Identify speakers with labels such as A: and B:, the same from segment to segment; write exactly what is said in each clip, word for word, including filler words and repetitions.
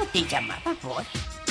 A: ¿Te llamabas vos?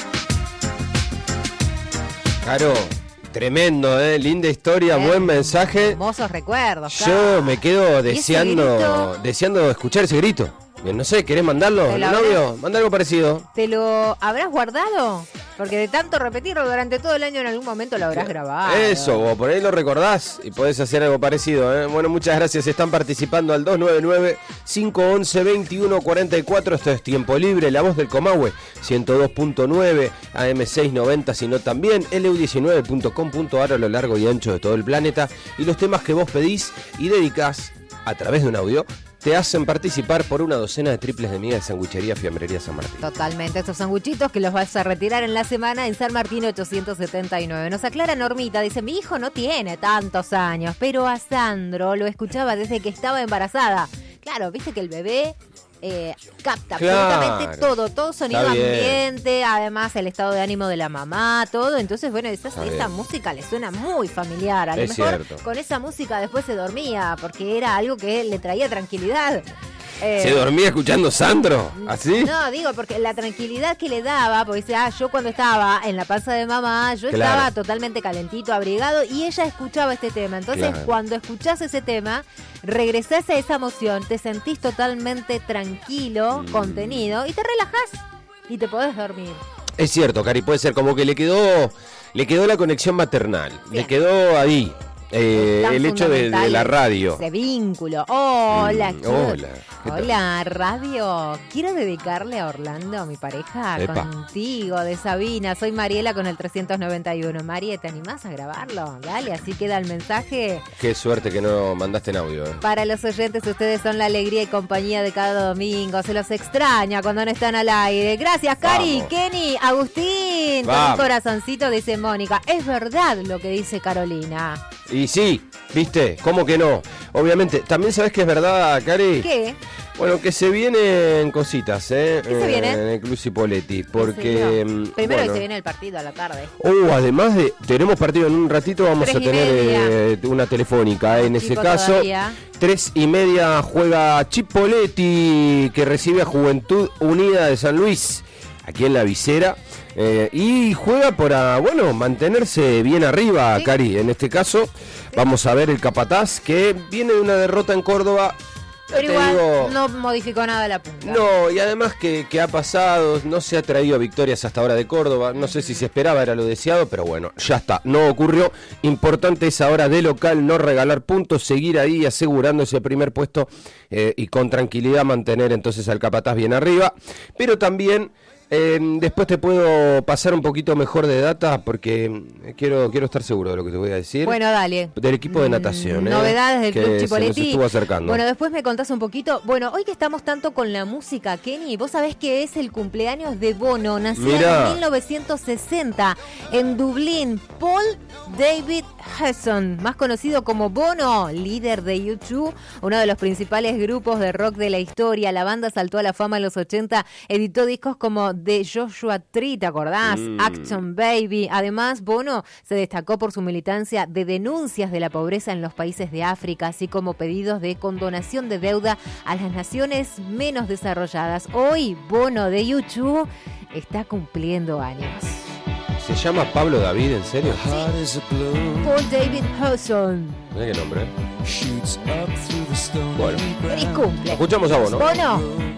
B: Claro, tremendo, ¿eh? Linda historia, eh, buen mensaje.
C: Hermosos recuerdos.
B: Yo
C: claro.
B: me quedo deseando, deseando escuchar ese grito. No sé, ¿querés mandarlo? ¿El audio? Manda algo parecido.
C: ¿Te lo habrás guardado? Porque de tanto repetirlo durante todo el año en algún momento lo habrás grabado.
B: Eso, o por ahí lo recordás y podés hacer algo parecido, ¿eh? Bueno, muchas gracias. Están participando al dos nueve nueve, cinco once, veintiuno cuarenta y cuatro. Esto es Tiempo Libre, La Voz del Comahue, ciento dos punto nueve, A M seiscientos noventa, sino también L U diecinueve punto com punto a r a lo largo y ancho de todo el planeta. Y los temas que vos pedís y dedicás a través de un audio te hacen participar por una docena de triples de miga de Sanguchería Fiambrería San Martín.
C: Totalmente, estos sanguchitos que los vas a retirar en la semana en San Martín ochocientos setenta y nueve. Nos aclara Normita, dice, mi hijo no tiene tantos años, pero a Sandro lo escuchaba desde que estaba embarazada. Claro, viste que el bebé eh, capta
B: claro,
C: absolutamente todo, todo sonido ambiente, además el estado de ánimo de la mamá, todo. Entonces, bueno, esa, esa música le suena muy familiar. A lo
B: es
C: mejor
B: cierto.
C: Con esa música después se dormía, porque era algo que le traía tranquilidad.
B: Eh, ¿Se dormía escuchando Sandro? ¿Así?
C: No, digo, porque la tranquilidad que le daba, porque dice, ah, yo cuando estaba en la panza de mamá, yo
B: claro.
C: estaba totalmente calentito, abrigado, y ella escuchaba este tema. Entonces, claro. cuando escuchás ese tema, regresás a esa emoción, te sentís totalmente tranquilo, mm. contenido, y te relajás y te podés dormir.
B: Es cierto, Cari, puede ser como que le quedó, le quedó la conexión maternal, Bien. le quedó ahí. Eh, el hecho de, de la radio.
C: Ese vínculo. Hola,
B: mm, hola.
C: Hola, radio. Quiero dedicarle a Orlando, mi pareja, Epa. contigo, de Sabina. Soy Mariela con el trescientos noventa y uno. Marie, ¿te animás a grabarlo? Dale, así queda el mensaje.
B: Qué suerte que no mandaste en audio. Eh.
C: Para los oyentes, ustedes son la alegría y compañía de cada domingo. Se los extraña cuando no están al aire. Gracias, Cari, Vamos. Kenny, Agustín. Vamos. Con un corazoncito, dice Mónica. Es verdad lo que dice Carolina.
B: Y sí, ¿viste? ¿Cómo que no? Obviamente. También sabes que es verdad, Cari.
C: ¿Qué?
B: Bueno, que se vienen cositas, ¿eh?
C: ¿Qué se viene?
B: En el Club Cipolletti, porque...
C: Sí, Primero bueno, que se viene el partido a la tarde.
B: Oh, además de... Tenemos partido en un ratito, vamos a tener eh, una telefónica. Eh, en ese caso, todavía. Tres y media juega Cipolletti, que recibe a Juventud Unida de San Luis, aquí en la Visera. Eh, y juega para, bueno, mantenerse bien arriba, ¿sí? Cari. En este caso, ¿sí? Vamos a ver el Capataz, que viene de una derrota en Córdoba.
C: Pero igual digo, no modificó nada la punta.
B: No, y además que, que ha pasado, no se ha traído victorias hasta ahora de Córdoba. No sé si se esperaba, era lo deseado, pero bueno, ya está, no ocurrió. Importante es ahora de local no regalar puntos, seguir ahí asegurando ese primer puesto eh, y con tranquilidad mantener entonces al Capataz bien arriba. Pero también... Eh, después te puedo pasar un poquito mejor de data porque quiero quiero estar seguro de lo que te voy a decir.
C: Bueno, dale.
B: Del equipo de natación.
C: Mm, novedades del
B: eh,
C: Club Cipolletti.
B: Se nos estuvo acercando.
C: Bueno, después me contás un poquito. Bueno, hoy que estamos tanto con la música, Kenny, vos sabés que es el cumpleaños de Bono. Nació Mirá. en mil novecientos sesenta en Dublín. Paul David Hewson, más conocido como Bono, líder de U dos, uno de los principales grupos de rock de la historia. La banda saltó a la fama en los ochenta, editó discos como de Joshua Tree, ¿te acordás? Mm. Action Baby. Además, Bono se destacó por su militancia de denuncias de la pobreza en los países de África, así como pedidos de condonación de deuda a las naciones menos desarrolladas. Hoy, Bono de U dos está cumpliendo años.
B: ¿Se llama Pablo David, en serio?
C: Sí. Paul David Hewson.
B: Mira qué nombre. Bueno,
C: feliz cumple.
B: Escuchamos a Bono.
C: Bono.